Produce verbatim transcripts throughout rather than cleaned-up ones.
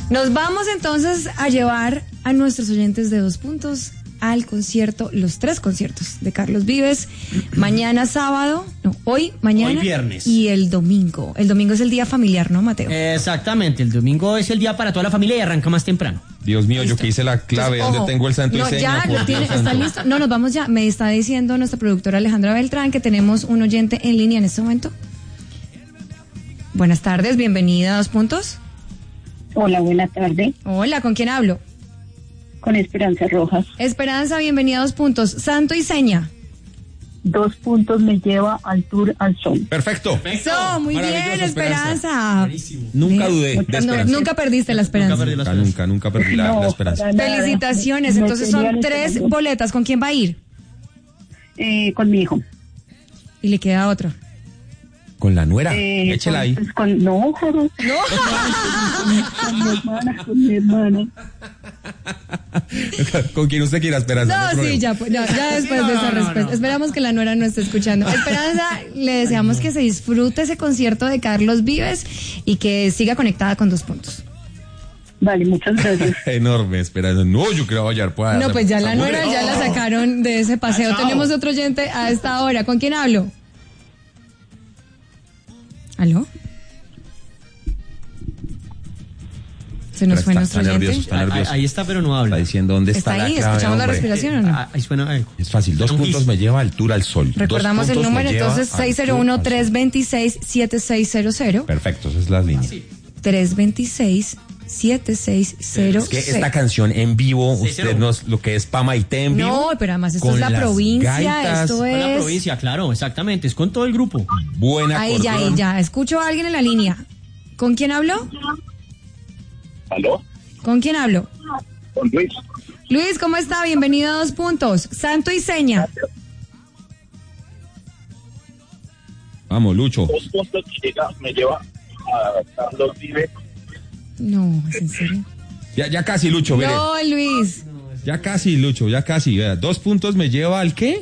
Nos vamos entonces a llevar a nuestros oyentes de Dos Puntos al concierto, los tres conciertos de Carlos Vives, mañana sábado, no, hoy, mañana. Hoy viernes. Y el domingo. El domingo es el día familiar, ¿no, Mateo? Exactamente, el domingo es el día para toda la familia y arranca más temprano. Dios mío, ¿listo? Yo que hice la clave, Entonces, ¿dónde tengo el santo no, y seña? ya, lo tiene, está listo. No, nos vamos ya. Me está diciendo nuestra productora Alejandra Beltrán que tenemos un oyente en línea en este momento. Buenas tardes, bienvenida a Dos Puntos. Hola, buenas tardes. Hola, ¿con quién hablo? Con Esperanza Rojas. Esperanza, bienvenida a Dos Puntos. Santo y seña. Dos puntos me lleva al Tour al Sol. Perfecto. Eso, muy bien, Esperanza. Esperanza. Nunca dudé de Esperanza. No, nunca perdiste la esperanza. Nunca perdí la Nunca, nunca, nunca perdí la, No, la esperanza. para nada. Felicitaciones, Me entonces son tenían tres esperando. boletas. ¿Con quién va a ir? Eh, con mi hijo. Y le queda otro. Con la nuera, Eh, échela con, ahí. pues, con, no, joder. No. Con mi hermana, con mi hermana. Con quien usted quiera, Esperanza. No, hay sí, problema. ya, pues, ya, ya después de esa respuesta. Esperamos que la nuera no esté escuchando. Esperanza, le deseamos que se disfrute ese concierto de Carlos Vives y que siga conectada con Dos Puntos. Vale, muchas gracias. Enorme, Esperanza. No, yo creo que pueda. No, pues ya la nuera ya la sacaron de ese paseo. Ah, chao. Tenemos otro oyente a esta hora. ¿Con quién hablo? ¿Aló? ¿Se nos fue Está- nuestro está oyente? nervioso, está Ahí, nervioso. ahí está, pero no habla. Está diciendo dónde está, ¿Está ahí? la clave, ¿Escuchamos la hombre. respiración o no? Ah, ahí suena algo. Es fácil, dos Un puntos gis. me lleva al Tour al Sol. Recordamos Dos el puntos número me lleva entonces al seis cero Tour uno, al tres Sol. dos seis, siete seis cero cero. Perfecto, esa es la línea. tres dos seis, siete seis cero cero. Es que esta canción en vivo, seis usted cero. nos, lo que es Pama y Té en vivo. No, pero además esto con es la las provincia, gaitas, esto Con la es... provincia, claro, exactamente, es con todo el grupo. Buena Ahí ya, ahí acordeón. ya. Escucho a alguien en la línea. ¿Con quién hablo? ¿Aló? ¿Con quién hablo? Con Luis. Luis, ¿cómo está? Bienvenido a Dos Puntos. Santo y seña. Vamos, Lucho. Dos puntos que llega, me lleva a Carlos Vives. No, ¿es en serio? Ya, ya casi, Lucho, mire. No, Luis. Ya casi, Lucho, ya casi. Vea, dos puntos me lleva al qué?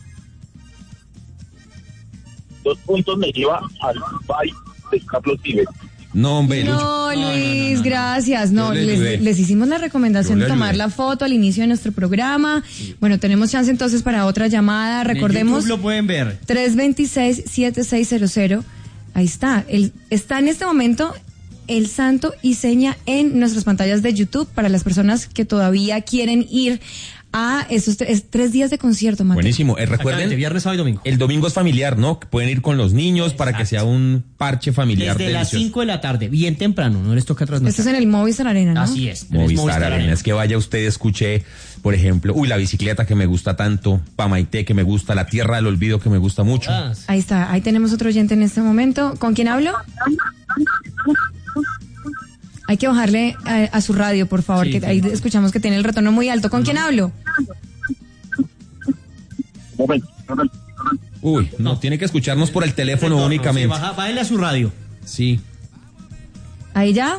Dos puntos me lleva al baile de Carlos Vives. No, hombre, Lucho. No, Luis, gracias. No, Yo le ayudé. les, les hicimos la recomendación Yo de le tomar ayudé. la foto al inicio de nuestro programa. Bueno, tenemos chance entonces para otra llamada. Recordemos En YouTube lo pueden ver. tres dos seis, siete seis cero cero. Ahí está. El, está en este momento el santo y seña en nuestras pantallas de YouTube para las personas que todavía quieren ir a esos tres, tres días de concierto, Mateo. Buenísimo. Eh, Exactamente, recuerden, viernes, sábado y domingo. el domingo es familiar, ¿no? Que pueden ir con los niños para que sea un parche familiar Desde las delicioso. cinco de la tarde, bien temprano, no les toca trasnochar. Esto es en el Movistar Arena, ¿no? Así es. Movistar Arena. Es que vaya usted, escuche, por ejemplo, uy, la bicicleta que me gusta tanto, Pamaité que me gusta, la Tierra del Olvido que me gusta mucho. Ah, Ahí está, ahí tenemos otro oyente en este momento. ¿Con quién hablo? Hay que bajarle a, a su radio, por favor, Sí, que sí. ahí escuchamos que tiene el retorno muy alto. ¿Con quién hablo? Momento, momento. Uy, no, tiene que escucharnos por el teléfono retorno, únicamente. sí, baja- bájale a su radio. Sí, ¿Ahí ya?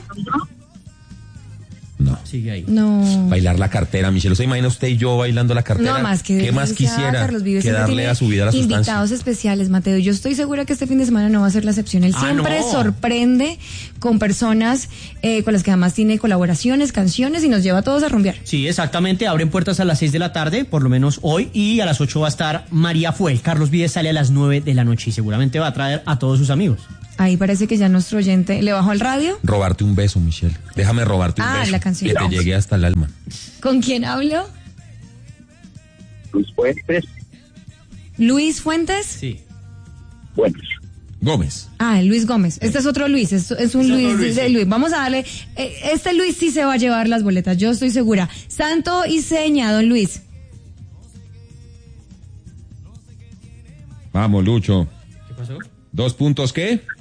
no. Sigue ahí. No. Bailar la cartera, Michelle. ¿Se imagina usted y yo bailando la cartera? No, más que ¿Qué más delicia, quisiera Carlos Vives que siempre darle tiene a su vida la sustancia? invitados especiales, Mateo. Yo estoy segura que este fin de semana no va a ser la excepción. Él Ah, siempre no. sorprende con personas eh, con las que además tiene colaboraciones, canciones y nos lleva a todos a rumbear. Sí, exactamente. Abren puertas a las seis de la tarde, por lo menos hoy, y a las ocho va a estar María Fuel. Carlos Vives sale a las nueve de la noche y seguramente va a traer a todos sus amigos. Ahí parece que ya nuestro oyente le bajó al radio. Robarte un beso, Michelle. Déjame robarte un Ah, beso. la canción. Que te llegue hasta el alma. ¿Con quién hablo? Luis Fuentes. Luis Fuentes. Sí. Bueno, Gómez. Ah, Luis Gómez. Este es otro Luis, es, es un Es otro Luis, Luis, de sí. Luis. Vamos a darle, eh, este Luis sí se va a llevar las boletas, yo estoy segura. Santo y seña, don Luis. Vamos, Lucho. ¿Qué pasó? ¿Dos puntos qué?